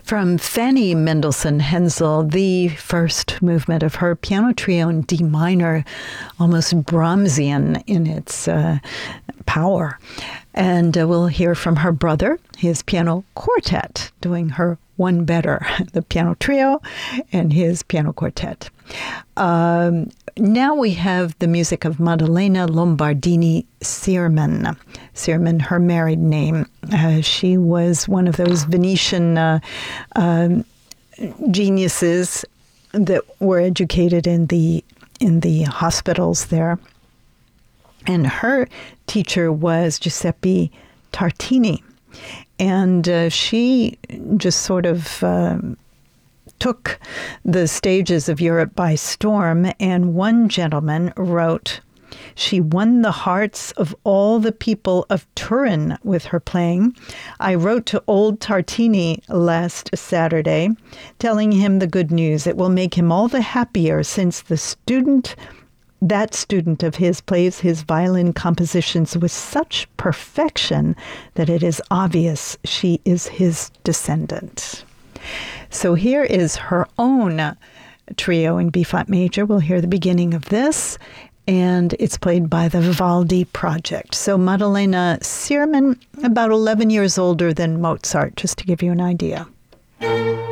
From Fanny Mendelssohn Hensel, the first movement of her piano trio in D minor, almost Brahmsian in its power. And we'll hear from her brother, his piano quartet, doing her one better, the piano trio and his piano quartet. Now we have the music of Maddalena Lombardini Sirman. Sirman, her married name. She was one of those Venetian geniuses that were educated in the hospitals there. And her teacher was Giuseppe Tartini. And she just sort of took the stages of Europe by storm. And one gentleman wrote, "She won the hearts of all the people of Turin with her playing. I wrote to old Tartini last Saturday, telling him the good news. It will make him all the happier since that student of his plays his violin compositions with such perfection that it is obvious she is his descendant." So here is her own trio in B-flat major. We'll hear the beginning of this, and it's played by the Vivaldi Project. So Maddalena Sirman, about 11 years older than Mozart, just to give you an idea.